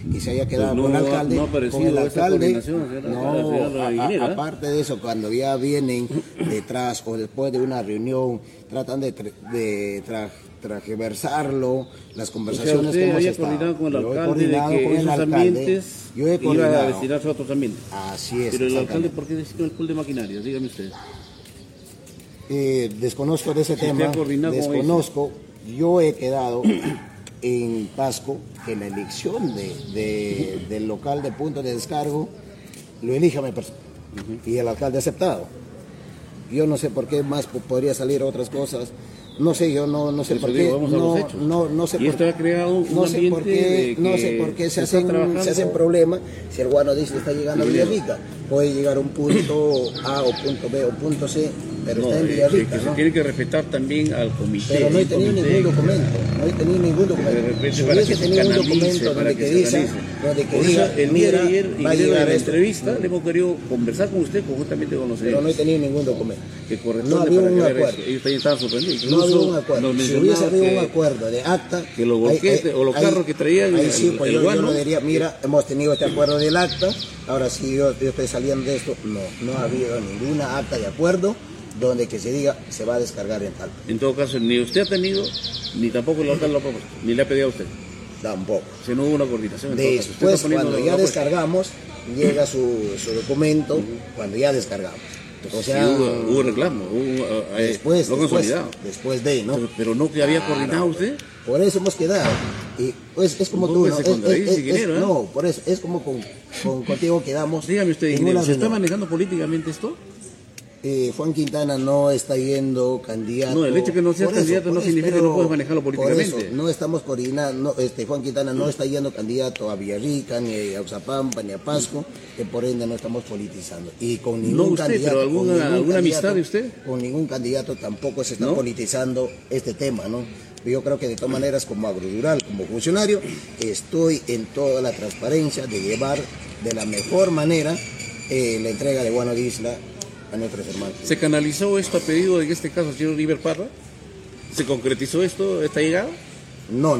y se haya quedado no, con el alcalde. no ha aparecido con el esta alcalde, coordinación, no, aparte de eso, cuando ya vienen detrás o después de una reunión, tratan de transversarlo, las conversaciones usted que hemos había estado. coordinado con el Yo he alcalde coordinado de que con el esos alcalde, ambientes yo he iban a coordinado. destinarse a otros ambientes. Así es. Pero el alcalde, ¿por qué designó el pool de maquinaria? Dígame usted. Desconozco de ese tema, desconozco. Yo he quedado en Pasco que la elección del local de punto de descargo lo elige a mi persona y el alcalde ha aceptado. Yo no sé por qué más podría salir otras cosas. No sé, yo no sé por qué. No sé y esto ha creado un ambiente no sé por qué se hacen problemas. Si el guano dice que está llegando a Villarrica, puede llegar a un punto A o punto B o punto C, pero está en Villarrica. Se tiene que respetar también al comité. Pero no he tenido ningún documento. No he tenido ningún documento. Si hubiese tenido un documento donde que diga, el día de ayer, va a llegar la esto. Entrevista, le hemos querido conversar con usted conjuntamente con los Pero no he tenido ningún documento. Que no había un acuerdo. Ellos también estaban sorprendidos. No había un acuerdo. Si hubiese habido un acuerdo de acta, que los bolquetes o los carros que traían ahí sí, pues yo no diría, mira, hemos tenido este acuerdo del acta, ahora sí yo estoy saliendo de esto. No ha habido ninguna acta de acuerdo donde que se diga se va a descargar en tal. En todo caso, ni usted ha tenido, ni tampoco el alcalde lo ha propuesto, ni le ha pedido a usted. Tampoco. Si no hubo una coordinación. Después, cuando ya descargamos, llega su documento, cuando ya descargamos. O sea, sí, hubo reclamo, después de, ¿no? Pero no que había coordinado usted. Por eso hemos quedado. Y pues es como tú, ¿no? No, por eso, es como contigo quedamos. Dígame usted, ingeniero, ¿se está manejando políticamente esto? Juan Quintana no está yendo candidato. No, el hecho de que no sea candidato no significa que no puedes manejarlo políticamente. Por eso, no estamos coordinando, Juan Quintana no está yendo candidato a Villarrica, ni a Uxapampa, ni a Pasco, que por ende no estamos politizando. Y con ningún candidato. ¿Pero alguna amistad de usted? Con ningún candidato tampoco se está politizando este tema, ¿no? Yo creo que de todas maneras, como agrorural, como funcionario, estoy en toda la transparencia de llevar de la mejor manera la entrega de guano de isla a nuestros hermanos. ¿Se canalizó esto a pedido, en este caso, al señor Oliver Parra? ¿Se concretizó esto, esta llegada? No.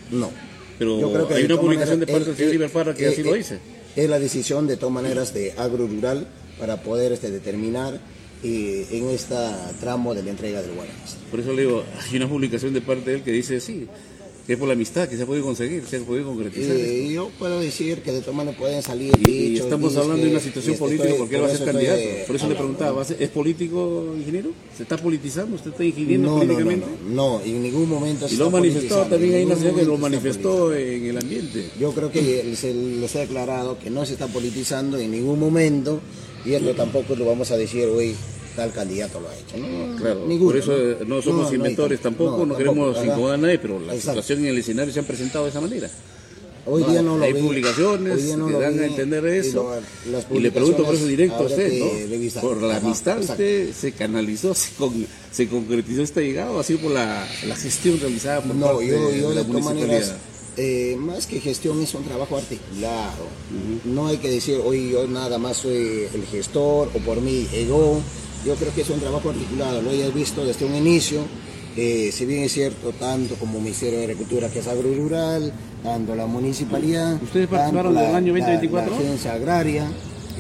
Pero yo creo que hay una publicación de parte del señor Oliver Parra que así lo dice. Es la decisión de todas maneras de agrorural para poder determinar en este tramo de la entrega del guano. Por eso le digo, hay una publicación de parte de él que dice sí, que es por la amistad que se ha podido conseguir, se ha podido concretizar. Yo puedo decir que de todas maneras pueden salir y estamos hablando de una situación política porque él va a ser candidato. Por eso le preguntaba, ¿es político, ingeniero? ¿Se está politizando? ¿Usted está ingiriendo políticamente? No, en ningún momento se está politizando. Y lo ha manifestado también, hay una señora que lo manifestó en el ambiente. Yo creo que se les ha declarado que no se está politizando en ningún momento y esto tampoco lo vamos a decir hoy. Tal candidato lo ha hecho, ¿no? Claro, por eso no somos inventores tampoco, no queremos incomodar a nadie, pero la situación en el escenario se ha presentado de esa manera. Hoy día no lo hay publicaciones que dan a entender eso, y le pregunto por eso directo a usted, ¿no? Por la amistad usted se canalizó, se concretizó esta llegada, o ha sido por la gestión realizada por parte de la municipalidad. Más que gestión es un trabajo articulado. No hay que decir, hoy yo nada más soy el gestor o por mí ego. Yo creo que es un trabajo articulado, lo hayas visto desde un inicio, si bien es cierto, tanto como Ministerio de Agricultura, que es agrorural, tanto la municipalidad, ¿ustedes participaron del año 2024? La agencia agraria,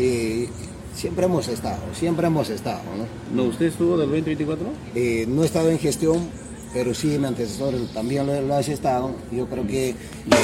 siempre hemos estado, ¿no? ¿No, usted estuvo del 2024? No he estado en gestión, pero sí mi antecesor también lo ha estado. Yo creo que